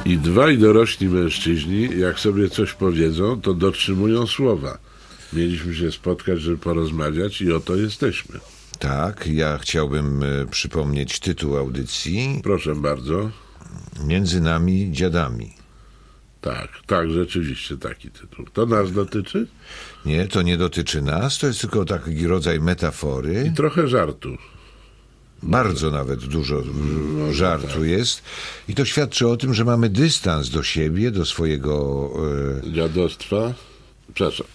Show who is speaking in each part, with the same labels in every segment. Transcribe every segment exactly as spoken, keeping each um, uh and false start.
Speaker 1: I dwaj dorośli mężczyźni, jak sobie coś powiedzą, to dotrzymują słowa. Mieliśmy się spotkać, żeby porozmawiać i oto jesteśmy.
Speaker 2: Tak, ja chciałbym e, przypomnieć tytuł audycji.
Speaker 1: Proszę bardzo.
Speaker 2: Między nami dziadami.
Speaker 1: Tak, tak, rzeczywiście taki tytuł. To nas dotyczy?
Speaker 2: Nie, to nie dotyczy nas, to jest tylko taki rodzaj metafory.
Speaker 1: I trochę żartu.
Speaker 2: Bardzo nawet dużo
Speaker 1: no,
Speaker 2: żartu
Speaker 1: tak.
Speaker 2: jest. I to świadczy o tym, że mamy dystans do siebie, do swojego... E...
Speaker 1: Dziadostwa. Przepraszam.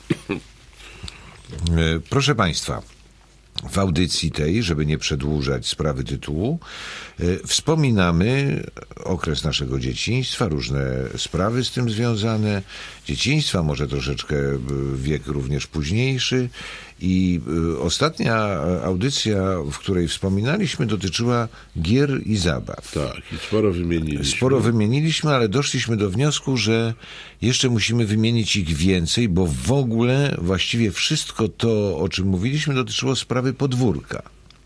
Speaker 2: E, proszę Państwa, w audycji tej, żeby nie przedłużać sprawy tytułu, e, wspominamy okres naszego dzieciństwa, różne sprawy z tym związane. Dzieciństwa, może troszeczkę wiek również późniejszy. I y, ostatnia audycja, w której wspominaliśmy, dotyczyła gier i zabaw.
Speaker 1: Tak, i sporo wymieniliśmy.
Speaker 2: Sporo wymieniliśmy, ale doszliśmy do wniosku, że jeszcze musimy wymienić ich więcej, bo w ogóle właściwie wszystko to, o czym mówiliśmy, dotyczyło sprawy podwórka.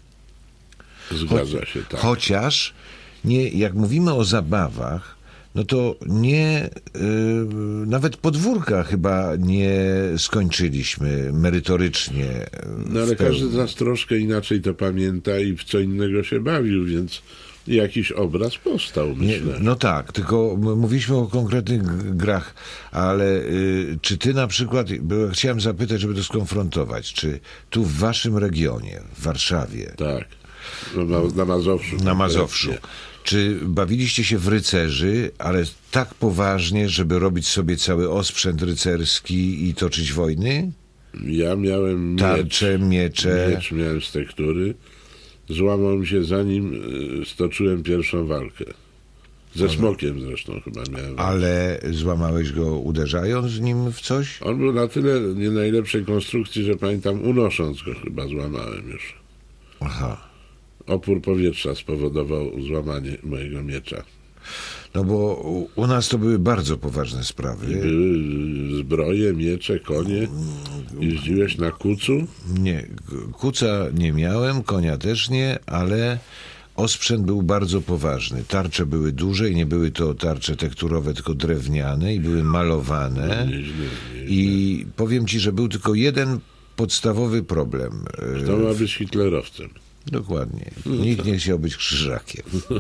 Speaker 1: Zgadza
Speaker 2: Cho-
Speaker 1: się, tak.
Speaker 2: Chociaż nie, jak mówimy o zabawach, no to nie, yy, nawet podwórka chyba nie skończyliśmy merytorycznie.
Speaker 1: No ale każdy z nas troszkę inaczej to pamięta i w co innego się bawił, więc jakiś obraz powstał, myślę.
Speaker 2: Nie, no tak, tylko m- mówiliśmy o konkretnych grach, ale y, czy ty na przykład, bo chciałem zapytać, żeby to skonfrontować, czy tu w waszym regionie, w Warszawie,
Speaker 1: Tak, na, na Mazowszu.
Speaker 2: na Mazowszu,
Speaker 1: konkretnie.
Speaker 2: czy bawiliście się w rycerzy, ale tak poważnie, żeby robić sobie cały osprzęt rycerski i toczyć wojny?
Speaker 1: Ja miałem miecz,
Speaker 2: Tarcze, miecze.
Speaker 1: miecz miałem z tektury. Złamał mi się, zanim y, stoczyłem pierwszą walkę. Ze smokiem zresztą chyba miałem.
Speaker 2: Ale złamałeś go uderzając nim w coś?
Speaker 1: On był na tyle nie najlepszej konstrukcji, że pamiętam, unosząc go chyba złamałem już.
Speaker 2: Aha.
Speaker 1: Opór powietrza spowodował złamanie mojego miecza.
Speaker 2: No bo u, u nas to były bardzo poważne sprawy.
Speaker 1: Były zbroje, miecze, konie. Jeździłeś na kucu?
Speaker 2: Nie, k- kuca nie miałem, konia też nie, ale osprzęt był bardzo poważny. Tarcze były duże i nie były to tarcze tekturowe, tylko drewniane i były malowane.
Speaker 1: Nieźle, nieźle.
Speaker 2: I powiem ci, że był tylko jeden podstawowy problem. E,
Speaker 1: To ma być hitlerowcem.
Speaker 2: Dokładnie. Nikt nie chciał być krzyżakiem.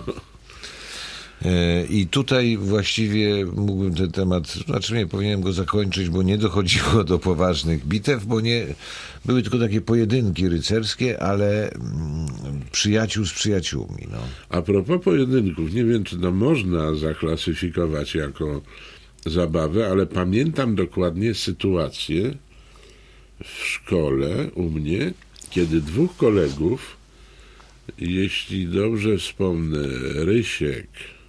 Speaker 2: E, I tutaj właściwie mógłbym ten temat, znaczy nie powinienem go zakończyć, bo nie dochodziło do poważnych bitew, bo nie były tylko takie pojedynki rycerskie, ale mm, przyjaciół z przyjaciółmi. No.
Speaker 1: A propos pojedynków, nie wiem, czy to można zaklasyfikować jako zabawę, ale pamiętam dokładnie sytuację w szkole u mnie, kiedy dwóch kolegów, jeśli dobrze wspomnę, Rysiek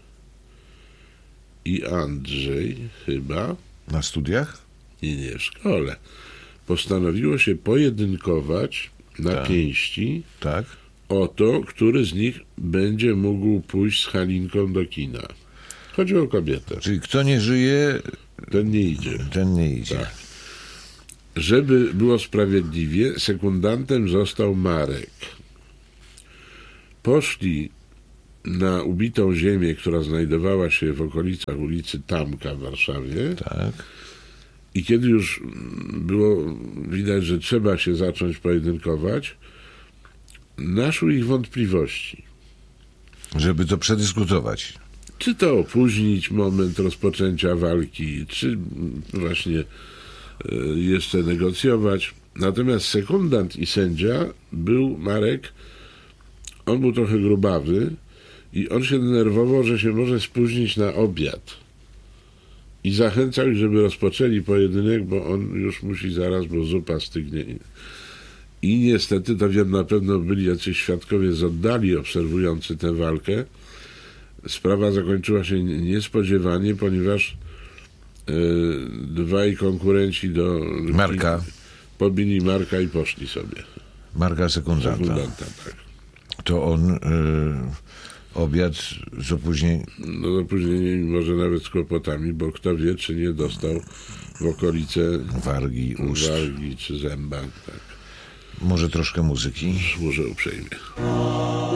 Speaker 1: i Andrzej chyba,
Speaker 2: Na studiach?
Speaker 1: nie, nie, w szkole, postanowiło się pojedynkować na
Speaker 2: Tak.
Speaker 1: pięści
Speaker 2: Tak.
Speaker 1: o to, który z nich będzie mógł pójść z Halinką do kina. Chodzi o kobietę.
Speaker 2: Czyli kto nie żyje,
Speaker 1: Ten nie idzie.
Speaker 2: ten nie idzie.
Speaker 1: Tak. Żeby było sprawiedliwie, sekundantem został Marek. Poszli na ubitą ziemię, która znajdowała się w okolicach ulicy Tamka w Warszawie.
Speaker 2: Tak.
Speaker 1: I kiedy już było widać, że trzeba się zacząć pojedynkować, naszły ich wątpliwości.
Speaker 2: Żeby to przedyskutować.
Speaker 1: Czy to opóźnić moment rozpoczęcia walki, czy właśnie e, jeszcze negocjować. Natomiast sekundant i sędzia był Marek, on był trochę grubawy i on się denerwował, że się może spóźnić na obiad. I zachęcał ich, żeby rozpoczęli pojedynek, bo on już musi zaraz, bo zupa stygnie. I niestety, to wiem, na pewno byli jacyś świadkowie z oddali obserwujący tę walkę. Sprawa zakończyła się niespodziewanie, ponieważ e, dwaj konkurenci do
Speaker 2: Marka.
Speaker 1: pobili Marka i poszli sobie.
Speaker 2: Marka sekundanta.
Speaker 1: Sekundanta, tak.
Speaker 2: To on y, obiad z opóźnieniem.
Speaker 1: No z opóźnieniem, może nawet z kłopotami, bo kto wie, czy nie dostał w okolice
Speaker 2: Wargi, ust.
Speaker 1: wargi czy zęba. Tak.
Speaker 2: Może troszkę muzyki.
Speaker 1: Służę uprzejmie.